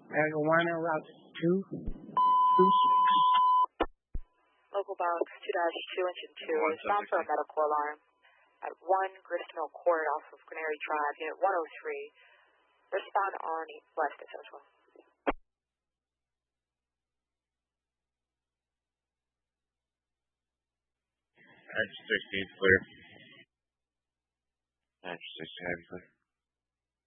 Marijuana Route 226. Local box 2-2 engine 2. Respond for a medical alarm at 1 Gristmill Court off of Granary Drive, Unit 103. Respond on West at Central. Edge 16 clear. Edge 16 heavy clear.